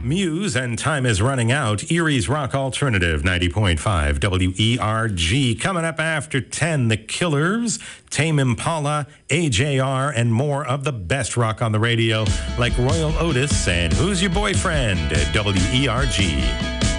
Muse and Time is Running Out. Erie's Rock Alternative, 90.5 WERG. Coming up after 10, The Killers, Tame Impala, AJR, and more of the best rock on the radio, like Royal Otis and Who's Your Boyfriend at WERG.